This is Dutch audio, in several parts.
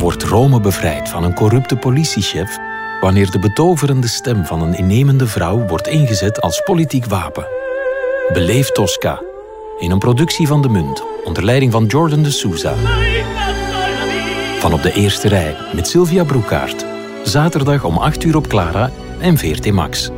wordt Rome bevrijd van een corrupte politiechef wanneer de betoverende stem van een innemende vrouw wordt ingezet als politiek wapen. Beleef Tosca. In een productie van De Munt, onder leiding van Jordan de Souza. Van op de eerste rij met Sylvia Broekaert. Zaterdag om 8 uur op Clara en VRT Max.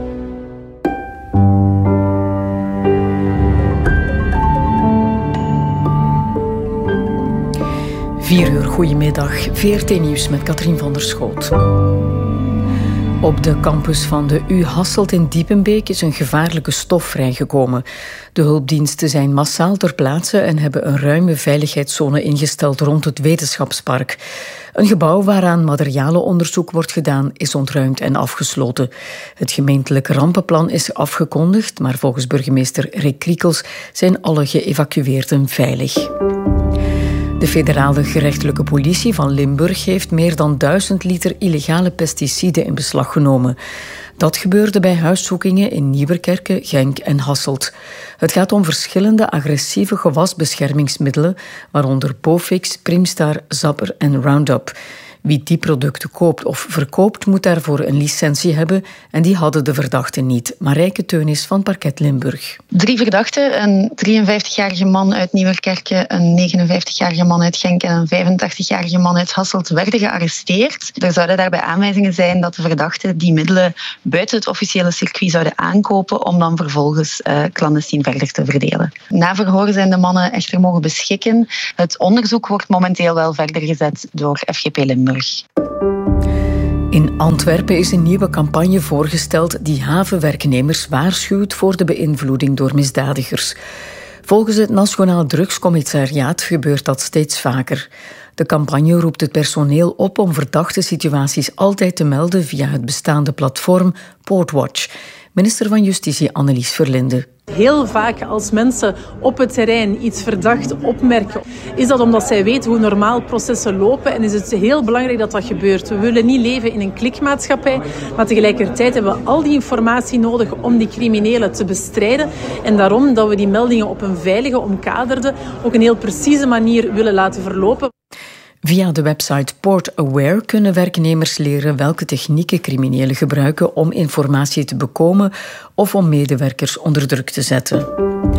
Vier uur, goedemiddag. VRT Nieuws met Katrien van der Schoot. Op de campus van de U Hasselt in Diepenbeek is een gevaarlijke stof vrijgekomen. De hulpdiensten zijn massaal ter plaatse en hebben een ruime veiligheidszone ingesteld rond het wetenschapspark. Een gebouw waaraan materialenonderzoek wordt gedaan is ontruimd en afgesloten. Het gemeentelijk rampenplan is afgekondigd, maar volgens burgemeester Rick Kriekels zijn alle geëvacueerden veilig. De federale gerechtelijke politie van Limburg heeft meer dan 1000 liter illegale pesticiden in beslag genomen. Dat gebeurde bij huiszoekingen in Nieuwerkerke, Genk en Hasselt. Het gaat om verschillende agressieve gewasbeschermingsmiddelen, waaronder Pofix, Primstar, Zapper en Roundup. Wie die producten koopt of verkoopt, moet daarvoor een licentie hebben en die hadden de verdachten niet. Marijke Teunis van Parket Limburg. 3 verdachten, een 53-jarige man uit Nieuwerkerke, een 59-jarige man uit Genk en een 85-jarige man uit Hasselt werden gearresteerd. Er zouden daarbij aanwijzingen zijn dat de verdachten die middelen buiten het officiële circuit zouden aankopen om dan vervolgens clandestien verder te verdelen. Na verhoor zijn de mannen echter mogen beschikken. Het onderzoek wordt momenteel wel verder gezet door FGP Limburg. In Antwerpen is een nieuwe campagne voorgesteld die havenwerknemers waarschuwt voor de beïnvloeding door misdadigers. Volgens het Nationaal Drugscommissariaat gebeurt dat steeds vaker. De campagne roept het personeel op om verdachte situaties altijd te melden via het bestaande platform Portwatch. Minister van Justitie Annelies Verlinde. Heel vaak als mensen op het terrein iets verdacht opmerken, is dat omdat zij weten hoe normaal processen lopen en is het heel belangrijk dat dat gebeurt. We willen niet leven in een klikmaatschappij, maar tegelijkertijd hebben we al die informatie nodig om die criminelen te bestrijden en daarom dat we die meldingen op een veilige, omkaderde, ook een heel precieze manier willen laten verlopen. Via de website PortAware kunnen werknemers leren welke technieken criminelen gebruiken om informatie te bekomen of om medewerkers onder druk te zetten.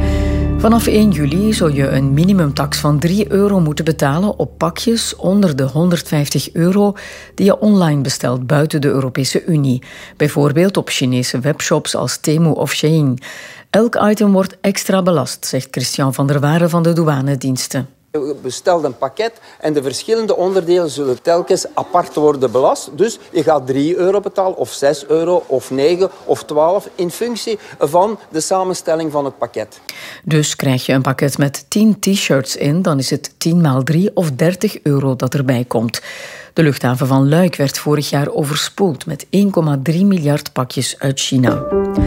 Vanaf 1 juli zou je een minimumtax van €3 moeten betalen op pakjes onder de €150 die je online bestelt buiten de Europese Unie. Bijvoorbeeld op Chinese webshops als Temu of Shein. Elk item wordt extra belast, zegt Christian van der Waren van de douanediensten. Je bestelt een pakket en de verschillende onderdelen zullen telkens apart worden belast. Dus je gaat €3 betalen, of €6, of 9 of 12, in functie van de samenstelling van het pakket. Dus krijg je een pakket met 10 t-shirts in, dan is het 10 x 3 of €30 dat erbij komt. De luchthaven van Luik werd vorig jaar overspoeld met 1,3 miljard pakjes uit China.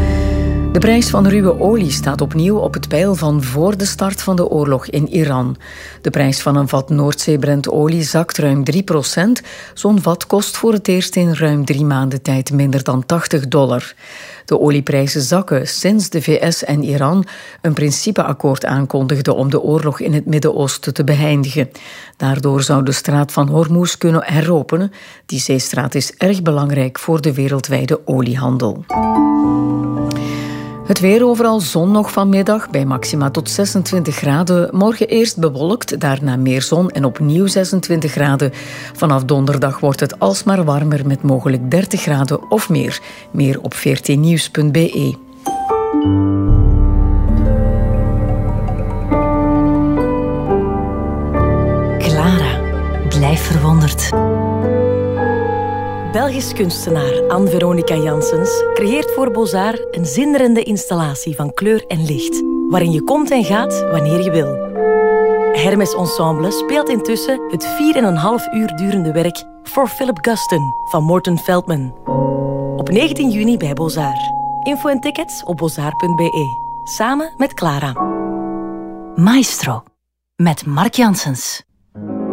De prijs van ruwe olie staat opnieuw op het peil van voor de start van de oorlog in Iran. De prijs van een vat Noordzee-Brentolie zakt ruim 3%. Zo'n vat kost voor het eerst in ruim 3 maanden tijd minder dan $80. De olieprijzen zakken sinds de VS en Iran een principeakkoord aankondigden om de oorlog in het Midden-Oosten te beëindigen. Daardoor zou de straat van Hormuz kunnen heropenen. Die zeestraat is erg belangrijk voor de wereldwijde oliehandel. Het weer overal zon nog vanmiddag, bij maxima tot 26 graden. Morgen eerst bewolkt, daarna meer zon en opnieuw 26 graden. Vanaf donderdag wordt het alsmaar warmer met mogelijk 30 graden of meer. Meer op vrtnieuws.be. Clara, blijf verwonderd. Belgisch kunstenaar Anne-Veronica Janssens creëert voor Beaux-Arts een zinderende installatie van kleur en licht, waarin je komt en gaat wanneer je wil. Hermes Ensemble speelt intussen het 4,5 uur durende werk For Philip Guston van Morton Feldman. Op 19 juni bij Beaux-Arts. Info en tickets op beaux-arts.be. Samen met Clara. Maestro, met Mark Janssens.